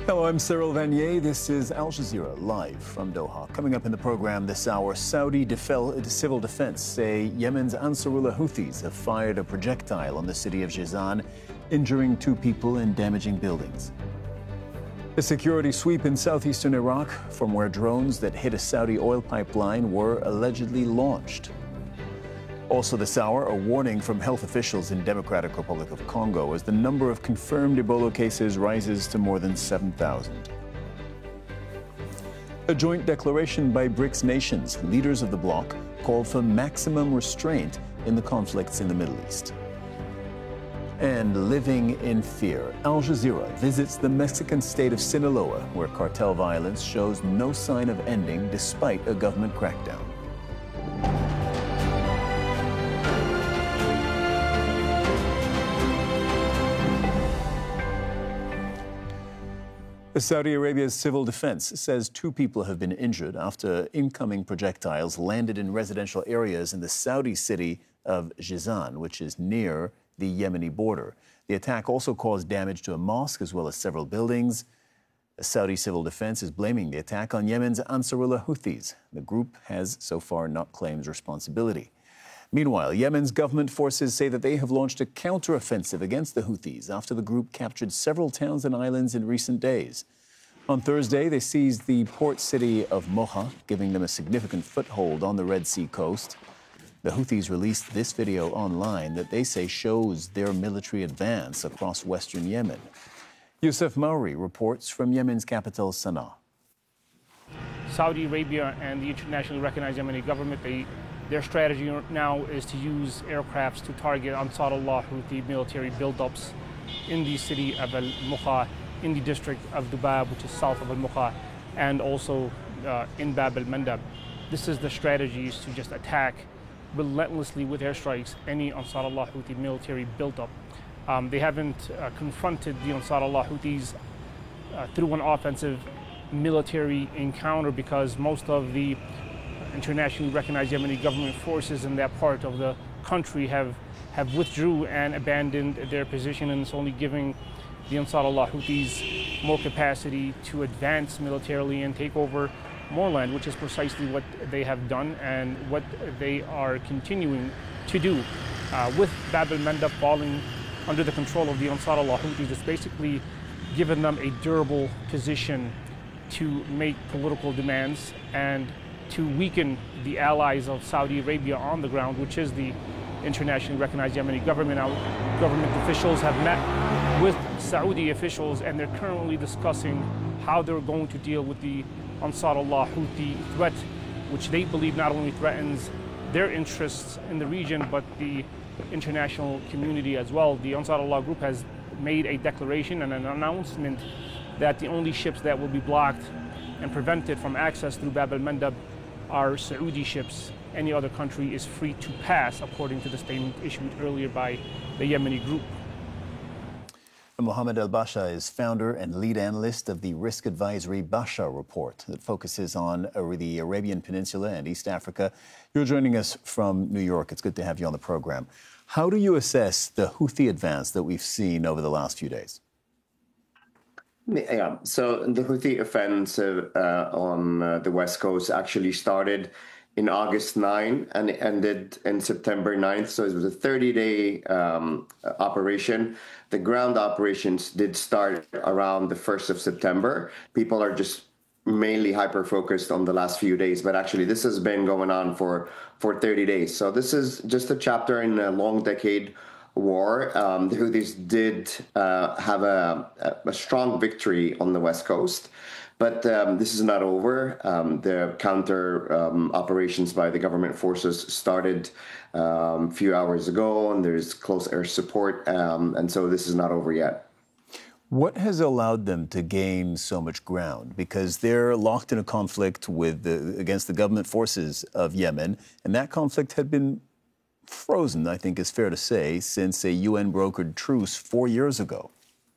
Hello, I'm Cyril Vanier. This is Al Jazeera live from Doha. Coming up in the program this hour, Saudi civil defense say Yemen's Ansarullah Houthis have fired a projectile on the city of Jizan, injuring 2 people and damaging buildings. A security sweep in southeastern Iraq from where drones that hit a Saudi oil pipeline were allegedly launched. Also this hour, a warning from health officials in Democratic Republic of Congo as the number of confirmed Ebola cases rises to more than 7,000. A joint declaration by BRICS nations, leaders of the bloc, called for maximum restraint in the conflicts in the Middle East. And living in fear, Al Jazeera visits the Mexican state of Sinaloa, where cartel violence shows no sign of ending despite a government crackdown. Saudi Arabia's civil defense says 2 people have been injured after incoming projectiles landed in residential areas in the Saudi city of Jizan, which is near the Yemeni border. The attack also caused damage to a mosque as well as several buildings. Saudi civil defense is blaming the attack on Yemen's Ansarullah Houthis. The group has so far not claimed responsibility. Meanwhile, Yemen's government forces say that they have launched a counteroffensive against the Houthis after the group captured several towns and islands in recent days. On Thursday, they seized the port city of Mocha, giving them a significant foothold on the Red Sea coast. The Houthis released this video online that they say shows their military advance across western Yemen. Youssef Mauri reports from Yemen's capital, Sana'a. Saudi Arabia and the internationally recognized Yemeni government, their strategy now is to use aircrafts to target Ansarullah Houthi military buildups in the city of Al-Mukha, in the district of Dubab, which is south of Al-Mukha, and also in Bab al-Mandab. This is the strategy, is to just attack relentlessly with airstrikes any Ansarullah Houthi military buildup. They haven't confronted the Ansarullah Houthis through an offensive military encounter because most of the internationally recognized Yemeni government forces in that part of the country have withdrew and abandoned their position, and it's only giving the Ansarullah Houthis more capacity to advance militarily and take over more land, which is precisely what they have done and what they are continuing to do. With Bab al-Mandab falling under the control of the Ansarullah Houthis, it's basically given them a durable position to make political demands and to weaken the allies of Saudi Arabia on the ground, which is the internationally recognized Yemeni government. Our government officials have met with Saudi officials, and they're currently discussing how they're going to deal with the Ansarullah Houthi threat, which they believe not only threatens their interests in the region, but the international community as well. The Ansarullah group has made a declaration and an announcement that the only ships that will be blocked and prevented from access through Bab al-Mandab are Saudi ships. Any other country is free to pass, according to the statement issued earlier by the Yemeni group. Mohammed Al-Basha is founder and lead analyst of the risk advisory Basha report that focuses on the Arabian Peninsula and East Africa. You're joining us from New York. It's good to have you on the program. How do you assess the Houthi advance that we've seen over the last few days? Yeah, so the Houthi offensive on the West Coast actually started in August 9 and it ended in September 9th. So it was a 30-day operation. The ground operations did start around the 1st of September. People are just mainly hyper-focused on the last few days, but actually this has been going on for 30 days. So this is just a chapter in a long decade war. The Houthis did have a strong victory on the West Coast, but this is not over. The counter operations by the government forces started a few hours ago, and there's close air support, and so this is not over yet. What has allowed them to gain so much ground? Because they're locked in a conflict against the government forces of Yemen, and that conflict had been frozen, I think is fair to say, since a UN-brokered truce 4 years ago.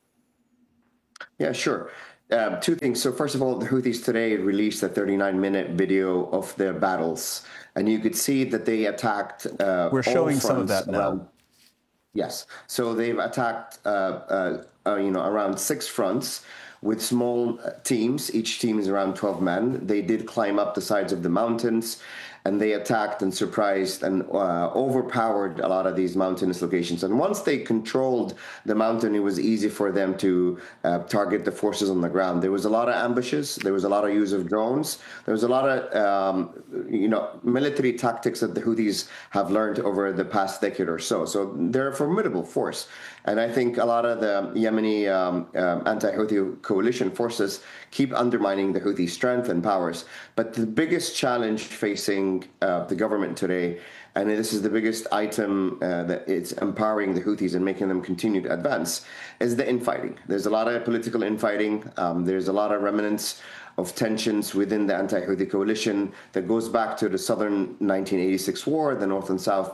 Yeah, sure. Two things. So first of all, the Houthis today released a 39-minute video of their battles, and you could see that they attacked We're showing some of that now. Yes. So they've attacked around 6 fronts with small teams. Each team is around 12 men. They did climb up the sides of the mountains, and they attacked and surprised and overpowered a lot of these mountainous locations. And once they controlled the mountain, it was easy for them to target the forces on the ground. There was a lot of ambushes. There was a lot of use of drones. There was a lot of military tactics that the Houthis have learned over the past decade or so. So they're a formidable force. And I think a lot of the Yemeni anti-Houthi coalition forces keep undermining the Houthi strength and powers. But the biggest challenge facing the government today, and this is the biggest item that it's empowering the Houthis and making them continue to advance, is the infighting. There's a lot of political infighting. There's a lot of remnants of tensions within the anti-Houthi coalition that goes back to the southern 1986 war, the north and south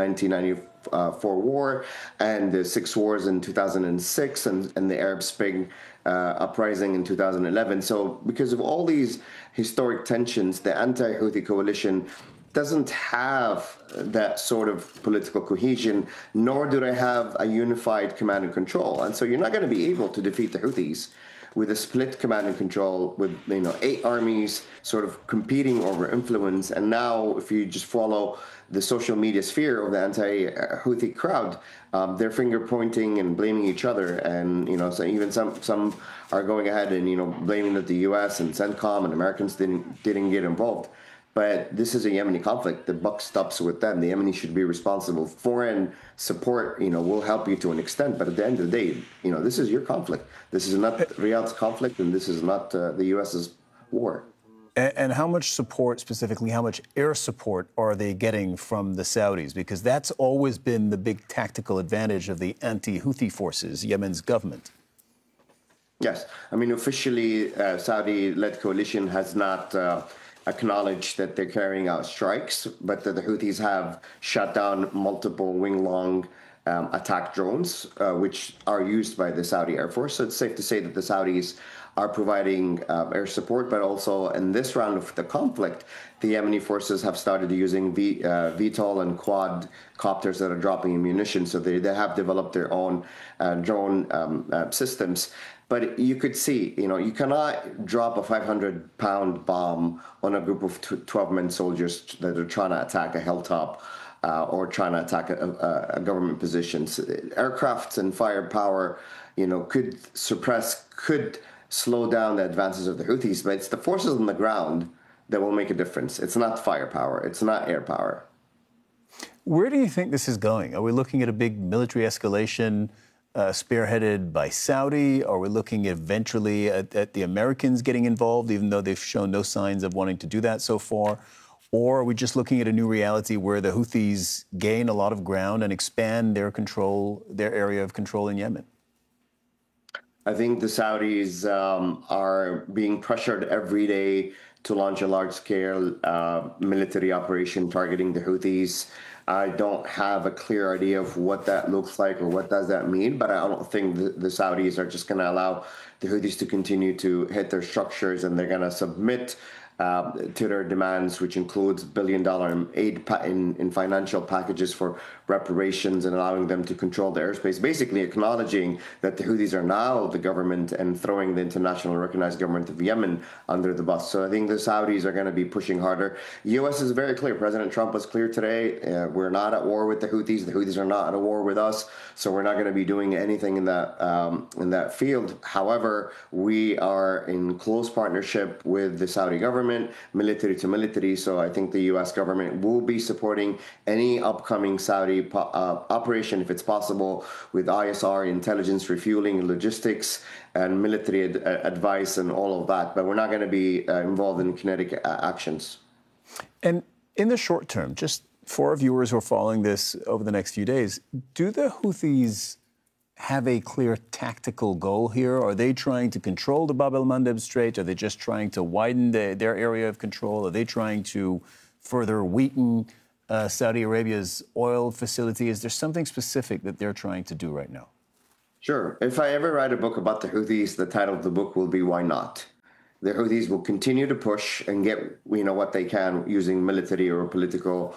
1994 war, and the 6 wars in 2006, and the Arab Spring uprising in 2011. So because of all these historic tensions, the anti-Houthi coalition doesn't have that sort of political cohesion, nor do they have a unified command and control. And so you're not going to be able to defeat the Houthis with a split command and control, with 8 armies sort of competing over influence. And now, if you just follow the social media sphere of the anti-Houthi crowd, they're finger pointing and blaming each other. And so even some are going ahead and blaming that the U.S. and CENTCOM and Americans didn't get involved. But this is a Yemeni conflict. The buck stops with them. The Yemeni should be responsible. Foreign support, will help you to an extent. But at the end of the day, this is your conflict. This is not Riyadh's conflict, and this is not the U.S.'s war. And how much support, specifically, how much air support are they getting from the Saudis? Because that's always been the big tactical advantage of the anti-Houthi forces, Yemen's government. Yes. I mean, officially, Saudi-led coalition has not acknowledged that they're carrying out strikes, but the Houthis have shot down multiple wing-long attack drones, which are used by the Saudi Air Force. So it's safe to say that the Saudis are providing air support, but also in this round of the conflict, the Yemeni forces have started using VTOL and quad copters that are dropping munition. So they have developed their own drone systems. But you could see, you cannot drop a 500-pound bomb on a group of 12-men soldiers that are trying to attack a hilltop or trying to attack a government position. So aircrafts and firepower, could slow down the advances of the Houthis, but it's the forces on the ground that will make a difference. It's not firepower. It's not air power. Where do you think this is going? Are we looking at a big military escalation spearheaded by Saudi? Are we looking eventually at the Americans getting involved, even though they've shown no signs of wanting to do that so far? Or are we just looking at a new reality where the Houthis gain a lot of ground and expand their area of control in Yemen? I think the Saudis are being pressured every day to launch a large-scale military operation targeting the Houthis. I don't have a clear idea of what that looks like or what does that mean, but I don't think the Saudis are just going to allow the Houthis to continue to hit their structures, and they're going to submit to their demands, which includes billion-dollar aid in financial packages for reparations and allowing them to control the airspace, basically acknowledging that the Houthis are now the government and throwing the international recognized government of Yemen under the bus. So I think the Saudis are going to be pushing harder. The U.S. is very clear. President Trump was clear today. We're not at war with the Houthis. The Houthis are not at war with us. So we're not going to be doing anything in that field. However, we are in close partnership with the Saudi government, military to military. So I think the U.S. government will be supporting any upcoming Saudi operation, if it's possible, with ISR, intelligence, refueling, logistics, and military advice and all of that. But we're not going to be involved in kinetic actions. And in the short term, just for our viewers who are following this over the next few days, do the Houthis have a clear tactical goal here? Are they trying to control the Bab el-Mandeb Strait? Are they just trying to widen their area of control? Are they trying to further weaken Saudi Arabia's oil facility? Is there something specific that they're trying to do right now? Sure. If I ever write a book about the Houthis, the title of the book will be Why Not? The Houthis will continue to push and get what they can using military or political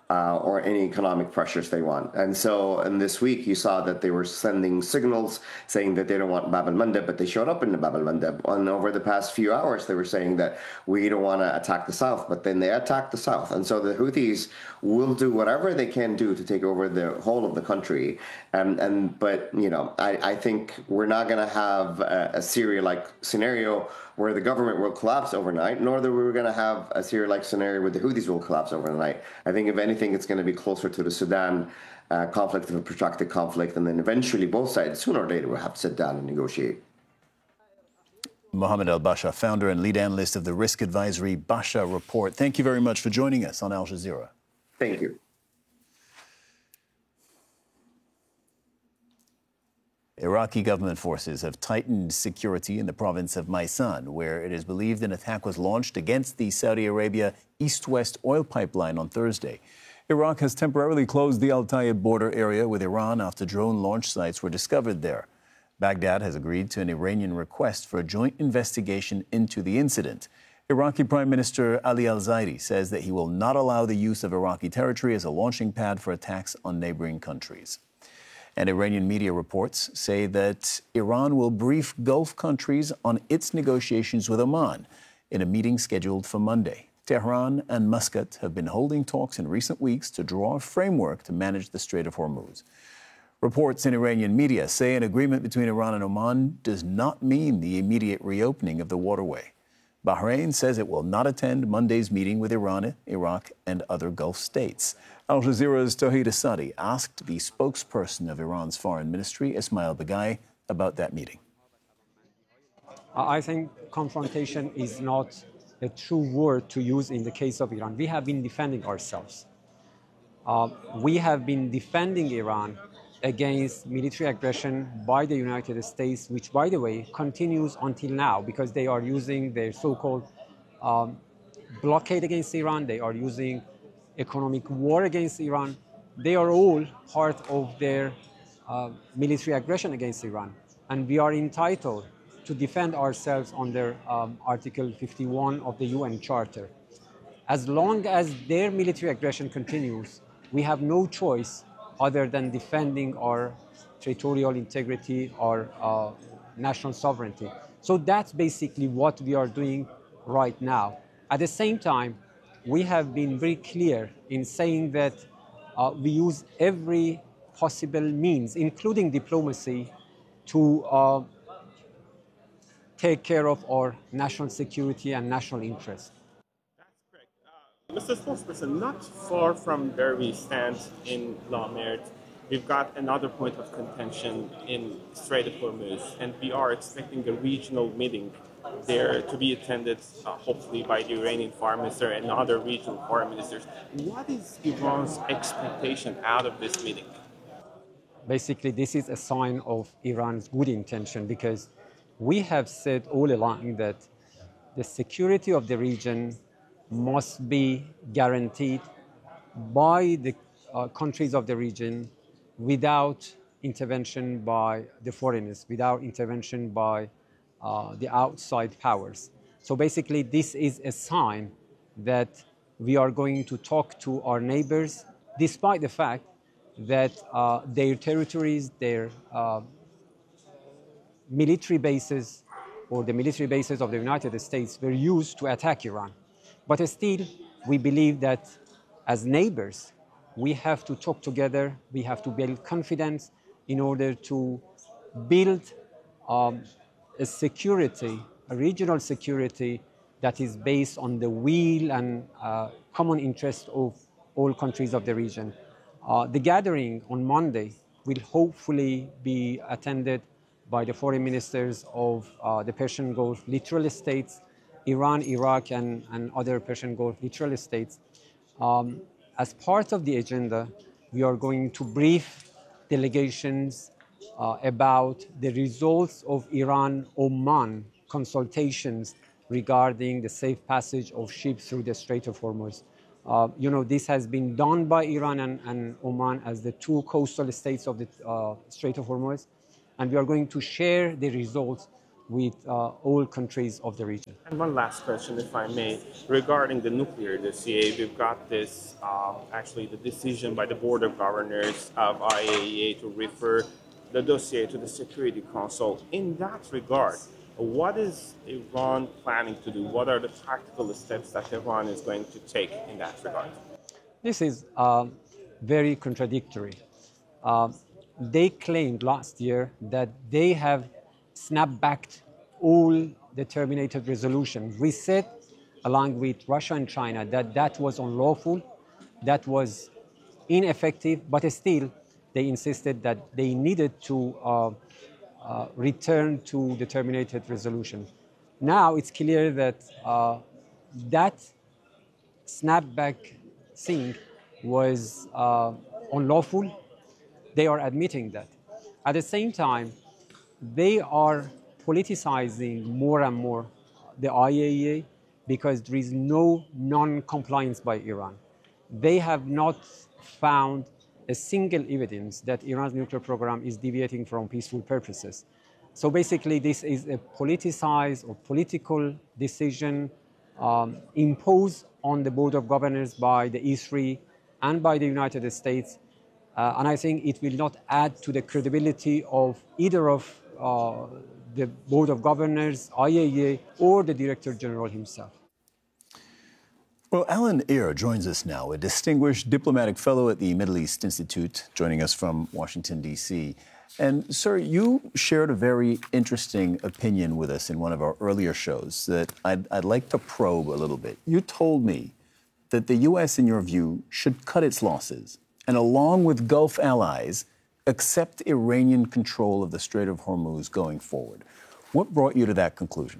or any economic pressures they want. And so, in this week, you saw that they were sending signals saying that they don't want Bab al-Mandeb, but they showed up in the Bab al-Mandeb. And over the past few hours, they were saying that we don't want to attack the south, but then they attacked the south. And so the Houthis will do whatever they can do to take over the whole of the country. But I think we're not going to have a Syria-like scenario where the government will collapse overnight, nor that we're going to have a Syria-like scenario where the Houthis will collapse overnight. I think, if anything, it's going to be closer to the Sudan conflict, of a protracted conflict, and then eventually both sides, sooner or later, will have to sit down and negotiate. Mohammed Al-Basha, founder and lead analyst of the risk advisory Basha Report. Thank you very much for joining us on Al Jazeera. Thank you. Iraqi government forces have tightened security in the province of Maysan, where it is believed an attack was launched against the Saudi Arabia east-west oil pipeline on Thursday. Iraq has temporarily closed the Al Tayeb border area with Iran after drone launch sites were discovered there. Baghdad has agreed to an Iranian request for a joint investigation into the incident. Iraqi Prime Minister Ali al-Zaidi says that he will not allow the use of Iraqi territory as a launching pad for attacks on neighboring countries. And Iranian media reports say that Iran will brief Gulf countries on its negotiations with Oman in a meeting scheduled for Monday. Tehran and Muscat have been holding talks in recent weeks to draw a framework to manage the Strait of Hormuz. Reports in Iranian media say an agreement between Iran and Oman does not mean the immediate reopening of the waterway. Bahrain says it will not attend Monday's meeting with Iran, Iraq, and other Gulf states. Al Jazeera's Tawhid Asadi asked the spokesperson of Iran's foreign ministry, Ismail Baghai, about that meeting. I think confrontation is not a true word to use in the case of Iran. We have been defending ourselves. We have been defending Iran against military aggression by the United States, which, by the way, continues until now because they are using their so-called blockade against Iran. They are using economic war against Iran. They are all part of their military aggression against Iran. And we are entitled to defend ourselves under Article 51 of the UN Charter. As long as their military aggression continues, we have no choice other than defending our territorial integrity, our national sovereignty. So that's basically what we are doing right now. At the same time, we have been very clear in saying that we use every possible means, including diplomacy, to take care of our national security and national interest. Mr. Spokesperson, not far from where we stand in La Merde, we've got another point of contention in Strait of Hormuz, and we are expecting a regional meeting there to be attended, hopefully, by the Iranian foreign minister and other regional foreign ministers. What is Iran's expectation out of this meeting? Basically, this is a sign of Iran's good intention because we have said all along that the security of the region must be guaranteed by the countries of the region without intervention by the foreigners, without intervention by the outside powers. So basically, this is a sign that we are going to talk to our neighbors, despite the fact that their territories, their military bases, or the military bases of the United States were used to attack Iran. But still, we believe that as neighbors, we have to talk together, we have to build confidence in order to build a security, a regional security that is based on the will and common interest of all countries of the region. The gathering on Monday will hopefully be attended by the foreign ministers of the Persian Gulf littoral states, Iran, Iraq, and other Persian Gulf littoral states. As part of the agenda, we are going to brief delegations about the results of Iran-Oman consultations regarding the safe passage of ships through the Strait of Hormuz. This has been done by Iran and Oman as the two coastal states of the Strait of Hormuz, and we are going to share the results with all countries of the region. And one last question, if I may, regarding the nuclear dossier. We've got this, actually the decision by the Board of Governors of IAEA to refer the dossier to the Security Council. In that regard, what is Iran planning to do? What are the practical steps that Iran is going to take in that regard? This is very contradictory. They claimed last year that they have snap-backed all the terminated resolution. We said, along with Russia and China, that that was unlawful, that was ineffective, but still they insisted that they needed to return to the terminated resolution. Now it's clear that that snapback thing was unlawful. They are admitting that. At the same time, they are politicizing more and more the IAEA because there is no non-compliance by Iran. They have not found a single evidence that Iran's nuclear program is deviating from peaceful purposes. So basically, this is a politicized or political decision imposed on the Board of Governors by the E3 and by the United States. And I think it will not add to the credibility of either of the Board of Governors, IAEA, or the Director General himself. Well, Alan Eyre joins us now, a distinguished diplomatic fellow at the Middle East Institute, joining us from Washington, D.C. And, sir, you shared a very interesting opinion with us in one of our earlier shows that I'd like to probe a little bit. You told me that the U.S., in your view, should cut its losses and, along with Gulf allies, accept Iranian control of the Strait of Hormuz going forward. What brought you to that conclusion?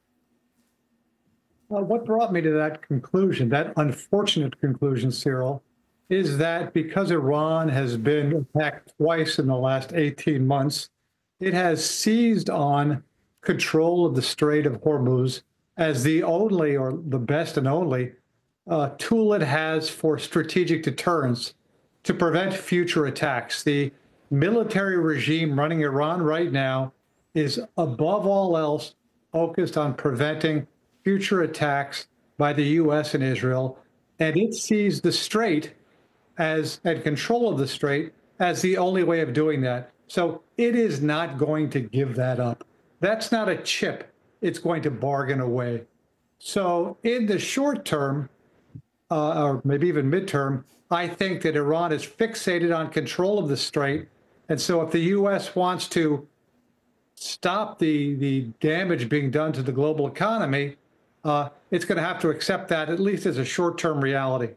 Well, what brought me to that conclusion, that unfortunate conclusion, Cyril, is that because Iran has been attacked twice in the last 18 months, it has seized on control of the Strait of Hormuz as the only, or the best and only, tool it has for strategic deterrence to prevent future attacks. The military regime running Iran right now is, above all else, focused on preventing future attacks by the U.S. and Israel, and it sees the Strait and control of the Strait as the only way of doing that. So it is not going to give that up. That's not a chip it's going to bargain away. So in the short term, or maybe even midterm, I think that Iran is fixated on control of the Strait. And so if the U.S. wants to stop the damage being done to the global economy, it's going to have to accept that, at least as a short-term reality.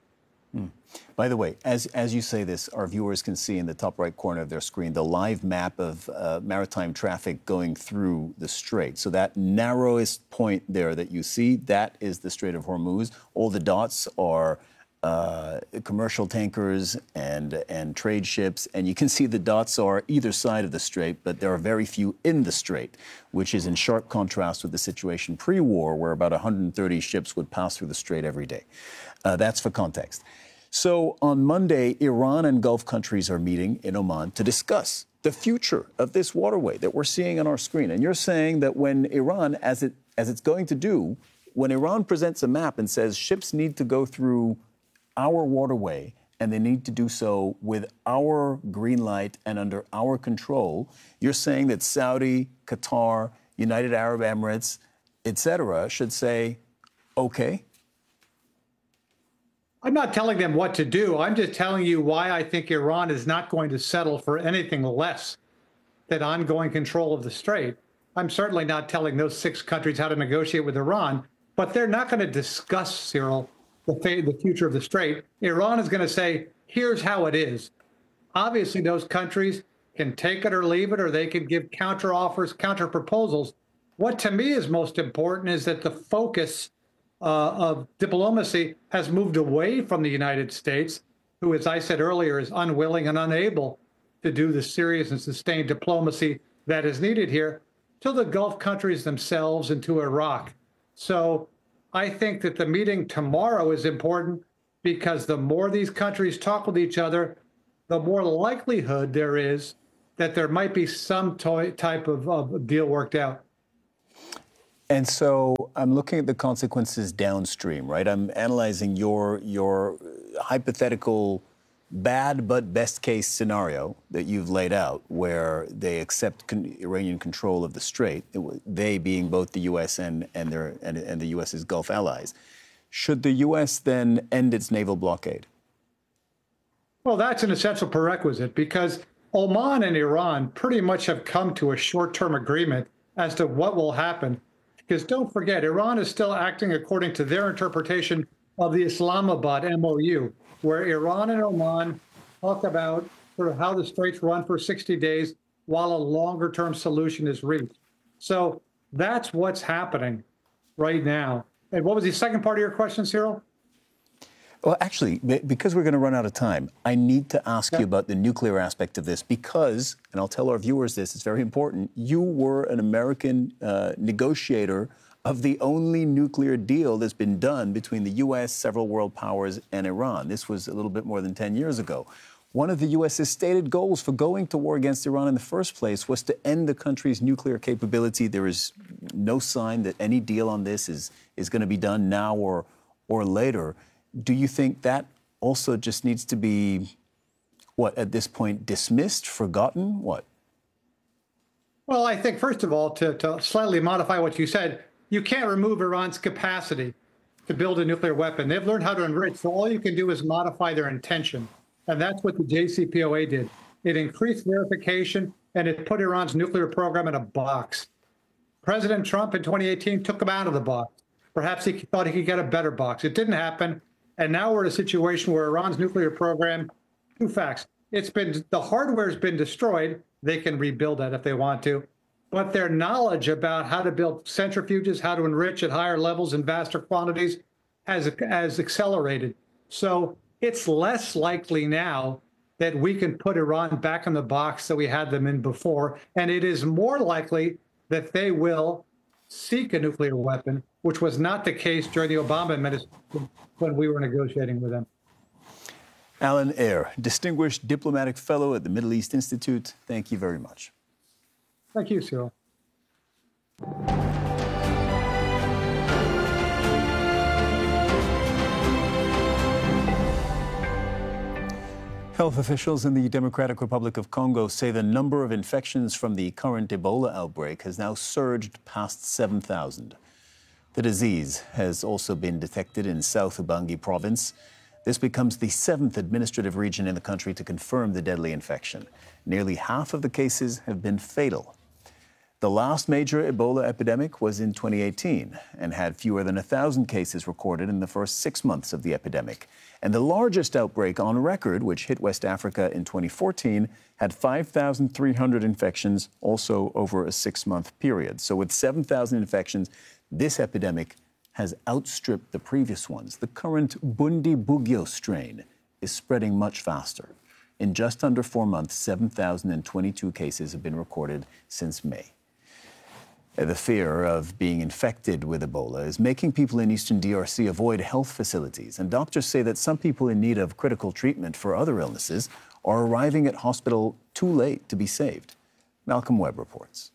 By the way, as you say this, our viewers can see in the top right corner of their screen the live map of maritime traffic going through the Strait. So that narrowest point there that you see, that is the Strait of Hormuz. All the dots are commercial tankers and trade ships, and you can see the dots are either side of the Strait, but there are very few in the Strait, which is in sharp contrast with the situation pre-war, where about 130 ships would pass through the Strait every day. That's for context. So on Monday, Iran and Gulf countries are meeting in Oman to discuss the future of this waterway that we're seeing on our screen. And you're saying that when Iran, as it's going to do, when Iran presents a map and says ships need to go through our waterway, and they need to do so with our green light and under our control, you're saying that Saudi, Qatar, United Arab Emirates, etc., should say, okay? I'm not telling them what to do. I'm just telling you why I think Iran is not going to settle for anything less than ongoing control of the Strait. I'm certainly not telling those 6 countries how to negotiate with Iran, but they're not going to discuss, Cyril, the future of the Strait. Iran is going to say, here's how it is. Obviously, those countries can take it or leave it, or they can give counter offers, counter proposals. What to me is most important is that the focus of diplomacy has moved away from the United States, who, as I said earlier, is unwilling and unable to do the serious and sustained diplomacy that is needed here, to the Gulf countries themselves and to Iraq. So I think that the meeting tomorrow is important because the more these countries talk with each other, the more likelihood there is that there might be some type of deal worked out. And so I'm looking at the consequences downstream, right? I'm analyzing your hypothetical bad but best case scenario that you've laid out, where they accept Iranian control of the strait, they being both the U.S. and the U.S.'s Gulf allies. Should the U.S. then end its naval blockade? Well, that's an essential prerequisite because Oman and Iran pretty much have come to a short-term agreement as to what will happen. Because don't forget, Iran is still acting according to their interpretation of the Islamabad MOU, where Iran and Oman talk about sort of how the straits run for 60 days while a longer-term solution is reached. So that's what's happening right now. And what was the second part of your question, Cyril? Well, actually, because we're going to run out of time, I need to ask you about the nuclear aspect of this because, and I'll tell our viewers this, it's very important, you were an American negotiator of the only nuclear deal that's been done between the U.S., several world powers, and Iran. This was a little bit more than 10 years ago. One of the U.S.'s stated goals for going to war against Iran in the first place was to end the country's nuclear capability. There is no sign that any deal on this is going to be done now or later. Do you think that also just needs to be, at this point, dismissed, forgotten? What? Well, I think, first of all, to slightly modify what you said, you can't remove Iran's capacity to build a nuclear weapon. They've learned how to enrich, so all you can do is modify their intention. And that's what the JCPOA did. It increased verification, and it put Iran's nuclear program in a box. President Trump in 2018 took him out of the box. Perhaps he thought he could get a better box. It didn't happen. And now we're in a situation where Iran's nuclear program, two facts. The hardware's been destroyed. They can rebuild that if they want to. But their knowledge about how to build centrifuges, how to enrich at higher levels in vaster quantities has accelerated. So it's less likely now that we can put Iran back in the box that we had them in before. And it is more likely that they will seek a nuclear weapon, which was not the case during the Obama administration when we were negotiating with them. Alan Ayer, Distinguished Diplomatic Fellow at the Middle East Institute, thank you very much. Thank you, Cyril. Health officials in the Democratic Republic of Congo say the number of infections from the current Ebola outbreak has now surged past 7,000. The disease has also been detected in South Ubangi province. This becomes the 7th administrative region in the country to confirm the deadly infection. Nearly half of the cases have been fatal. The last major Ebola epidemic was in 2018 and had fewer than 1,000 cases recorded in the first 6 months of the epidemic. And the largest outbreak on record, which hit West Africa in 2014, had 5,300 infections, also over a 6-month period. So with 7,000 infections, this epidemic has outstripped the previous ones. The current Bundibugyo strain is spreading much faster. In just under 4 months, 7,022 cases have been recorded since May. The fear of being infected with Ebola is making people in eastern DRC avoid health facilities. And doctors say that some people in need of critical treatment for other illnesses are arriving at hospital too late to be saved. Malcolm Webb reports.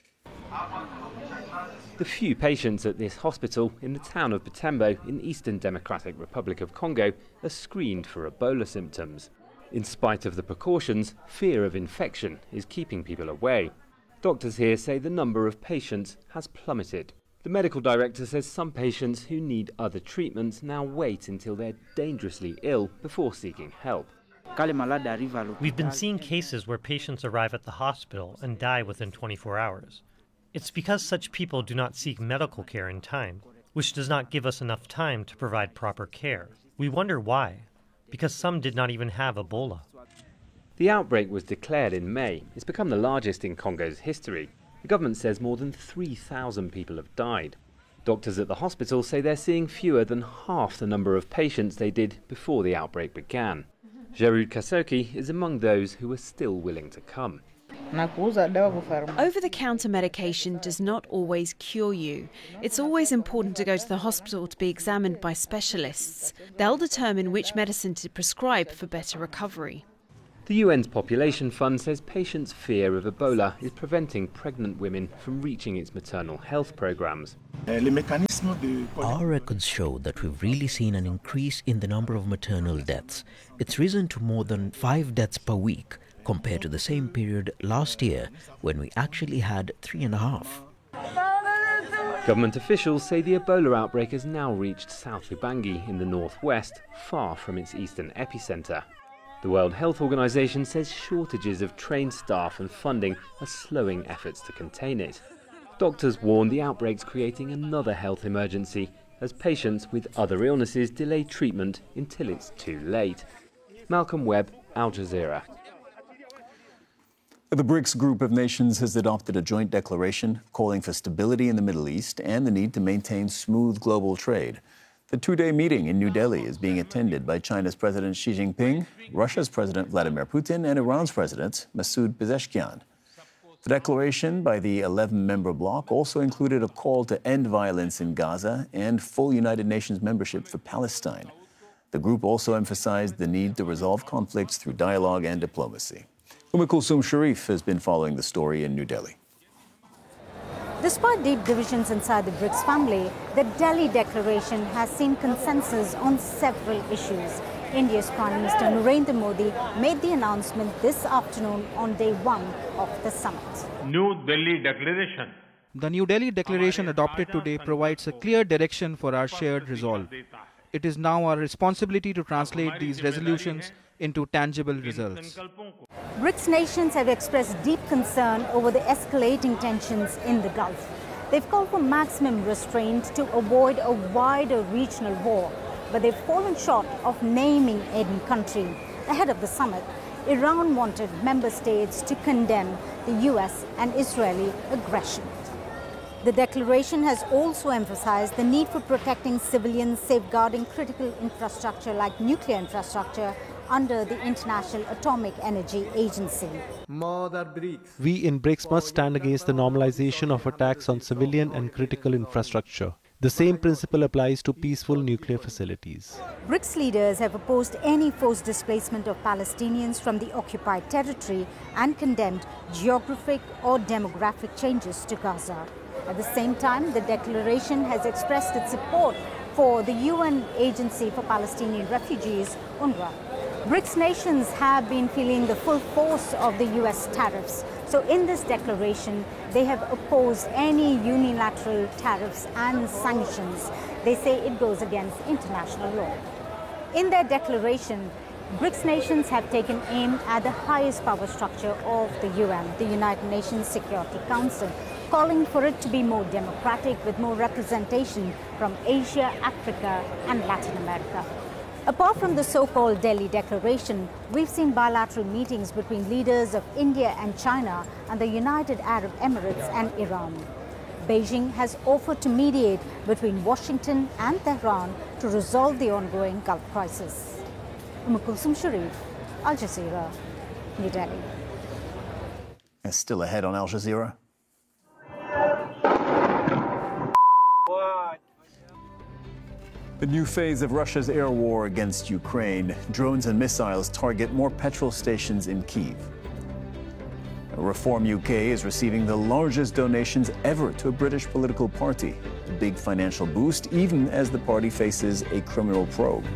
The few patients at this hospital in the town of Butembo in Eastern Democratic Republic of Congo are screened for Ebola symptoms. In spite of the precautions, fear of infection is keeping people away. Doctors here say the number of patients has plummeted. The medical director says some patients who need other treatments now wait until they're dangerously ill before seeking help. We've been seeing cases where patients arrive at the hospital and die within 24 hours. It's because such people do not seek medical care in time, which does not give us enough time to provide proper care. We wonder why, because some did not even have Ebola. The outbreak was declared in May. It's become the largest in Congo's history. The government says more than 3,000 people have died. Doctors at the hospital say they're seeing fewer than half the number of patients they did before the outbreak began. Jerud Kasoki is among those who are still willing to come. Over-the-counter medication does not always cure you. It's always important to go to the hospital to be examined by specialists. They'll determine which medicine to prescribe for better recovery. The UN's Population Fund says patients' fear of Ebola is preventing pregnant women from reaching its maternal health programs. Our records show that we've really seen an increase in the number of maternal deaths. It's risen to more than 5 deaths per week compared to the same period last year when we actually had 3.5. Government officials say the Ebola outbreak has now reached South Ubangi in the northwest, far from its eastern epicentre. The World Health Organization says shortages of trained staff and funding are slowing efforts to contain it. Doctors warn the outbreak's creating another health emergency as patients with other illnesses delay treatment until it's too late. Malcolm Webb, Al Jazeera. The BRICS group of nations has adopted a joint declaration calling for stability in the Middle East and the need to maintain smooth global trade. The two-day meeting in New Delhi is being attended by China's President Xi Jinping, Russia's President Vladimir Putin, and Iran's President Masoud Pezeshkian. The declaration by the 11-member bloc also included a call to end violence in Gaza and full United Nations membership for Palestine. The group also emphasized the need to resolve conflicts through dialogue and diplomacy. Kulsum Sharif has been following the story in New Delhi. Despite deep divisions inside the BRICS family, the Delhi Declaration has seen consensus on several issues. India's Prime Minister Narendra Modi made the announcement this afternoon on day one of the summit. New Delhi Declaration. The New Delhi Declaration adopted today provides a clear direction for our shared resolve. It is now our responsibility to translate these resolutions into tangible results. BRICS nations have expressed deep concern over the escalating tensions in the Gulf. They've called for maximum restraint to avoid a wider regional war, but they've fallen short of naming any country. Ahead of the summit, Iran wanted member states to condemn the US and Israeli aggression. The declaration has also emphasized the need for protecting civilians, safeguarding critical infrastructure like nuclear infrastructure under the International Atomic Energy Agency. We in BRICS must stand against the normalization of attacks on civilian and critical infrastructure. The same principle applies to peaceful nuclear facilities. BRICS leaders have opposed any forced displacement of Palestinians from the occupied territory and condemned geographic or demographic changes to Gaza. At the same time, the declaration has expressed its support for the UN Agency for Palestinian Refugees, UNRWA. BRICS nations have been feeling the full force of the US tariffs. So in this declaration, they have opposed any unilateral tariffs and sanctions. They say it goes against international law. In their declaration, BRICS nations have taken aim at the highest power structure of the UN, the United Nations Security Council, calling for it to be more democratic with more representation from Asia, Africa, and Latin America. Apart from the so-called Delhi Declaration, we've seen bilateral meetings between leaders of India and China and the United Arab Emirates and Iran. Beijing has offered to mediate between Washington and Tehran to resolve the ongoing Gulf crisis. Kulsum Sharif, Al Jazeera, New Delhi. Still ahead on Al Jazeera. A new phase of Russia's air war against Ukraine. Drones and missiles target more petrol stations in Kyiv. Reform UK is receiving the largest donations ever to a British political party. A big financial boost, even as the party faces a criminal probe.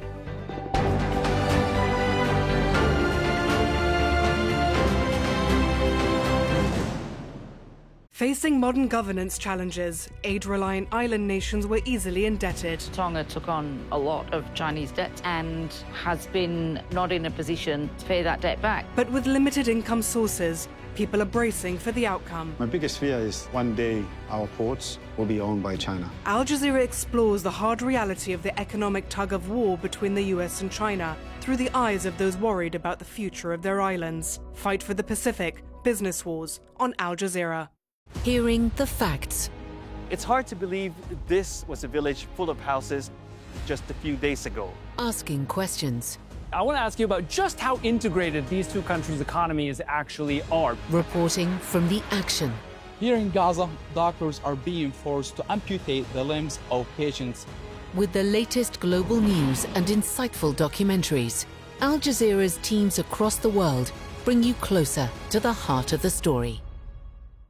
Facing modern governance challenges, aid-reliant island nations were easily indebted. Tonga took on a lot of Chinese debt and has been not in a position to pay that debt back. But with limited income sources, people are bracing for the outcome. My biggest fear is one day our ports will be owned by China. Al Jazeera explores the hard reality of the economic tug-of-war between the US and China through the eyes of those worried about the future of their islands. Fight for the Pacific, Business Wars on Al Jazeera. Hearing the facts. It's hard to believe this was a village full of houses just a few days ago. Asking questions. I want to ask you about just how integrated these two countries' economies actually are. Reporting from the action. Here in Gaza, doctors are being forced to amputate the limbs of patients. With the latest global news and insightful documentaries. Al Jazeera's teams across the world bring you closer to the heart of the story.